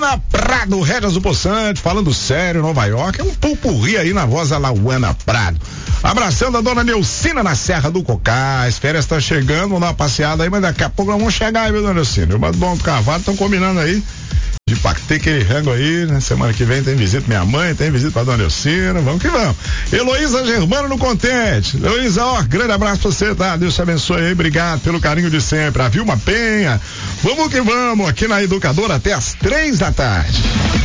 Lauana Prado, Regis do Poçante, falando sério, Nova York, é um pupurri aí na voz da Lauana Prado. Abraçando a dona Neucina na Serra do Cocá, as férias estão chegando, vamos dar uma passeada aí, mas daqui a pouco nós vamos chegar aí, viu, dona Neucina? O Dom do Carvalho estão combinando aí de ter aquele rango aí, né? Semana que vem tem visita minha mãe, tem visita pra dona Neucina, vamos que vamos. Heloísa Germano no Contente. Heloísa, ó, grande abraço pra você, tá? Deus te abençoe aí, obrigado pelo carinho de sempre. A Vilma Penha, vamos que vamos, aqui na Educadora até às 3 da tarde.